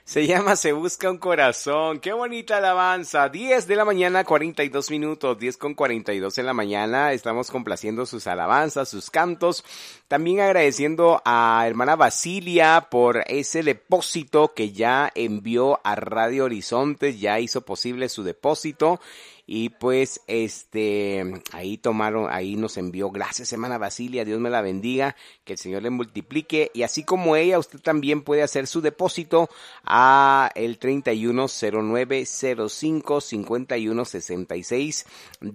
Se llama Se Busca un Corazón. Qué bonita alabanza. 10 de la mañana, 42 minutos. 10:42 en la mañana. Estamos complaciendo sus alabanzas, sus cantos. También agradeciendo a hermana Basilia por ese depósito que ya envió a Radio Horizontes. Ya hizo posible su depósito. Y pues ahí nos envió, gracias hermana Basilia, Dios me la bendiga, que el Señor le multiplique, y así como ella, usted también puede hacer su depósito a el 3109055166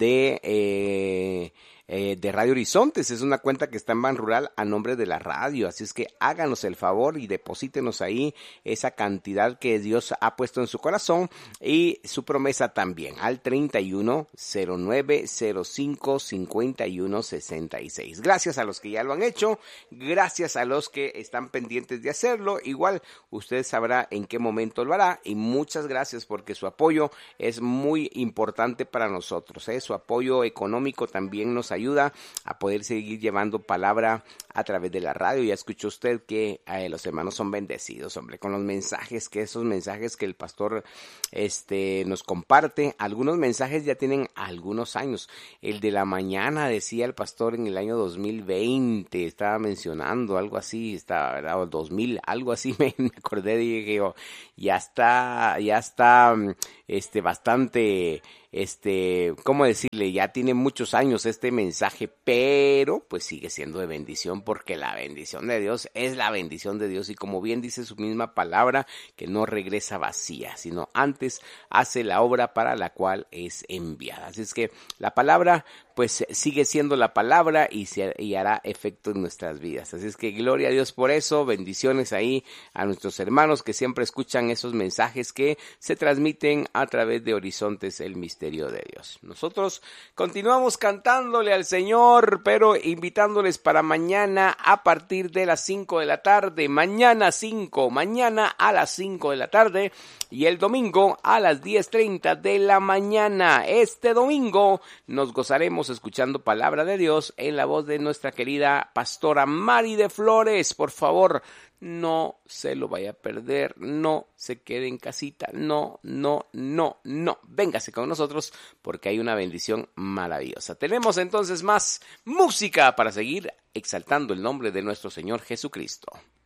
de Radio Horizontes. Es una cuenta que está en Ban Rural a nombre de la radio, así es que háganos el favor y deposítenos ahí esa cantidad que Dios ha puesto en su corazón y su promesa también al 3109055166. Gracias a los que ya lo han hecho, gracias a los que están pendientes de hacerlo, igual usted sabrá en qué momento lo hará, y muchas gracias porque su apoyo es muy importante para nosotros, su apoyo económico también nos ayuda a poder seguir llevando palabra a través de la radio. Ya escuchó usted que los hermanos son bendecidos, hombre, con los mensajes, que esos mensajes que el pastor nos comparte. Algunos mensajes ya tienen algunos años. El de la mañana, decía el pastor, en el año 2020, estaba mencionando algo así, estaba 2000, algo así, me acordé, dije yo, ya está bastante, ¿cómo decirle? Ya tiene muchos años este mensaje, pero pues sigue siendo de bendición, porque la bendición de Dios es la bendición de Dios, y como bien dice su misma palabra, que no regresa vacía, sino antes hace la obra para la cual es enviada. Así es que la palabra pues sigue siendo la palabra y hará efecto en nuestras vidas. Así es que gloria a Dios por eso, bendiciones ahí a nuestros hermanos que siempre escuchan esos mensajes que se transmiten a través de Horizontes, el misterio de Dios. Nosotros continuamos cantándole al Señor, pero invitándoles para mañana a partir de las 5 de la tarde, mañana a las 5 de la tarde, y el domingo a las 10:30 de la mañana. Este domingo nos gozaremos escuchando palabra de Dios en la voz de nuestra querida pastora Mari de Flores. Por favor, no se lo vaya a perder, no se quede en casita, no. Véngase con nosotros porque hay una bendición maravillosa. Tenemos entonces más música para seguir exaltando el nombre de nuestro Señor Jesucristo.